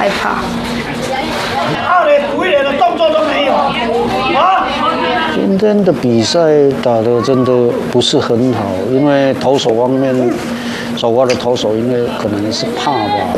害怕。 二垒补一垒的动作都没有啊！ 今天的比赛打得真的不是很好，因为投手方面，首发的投手因为可能是怕吧。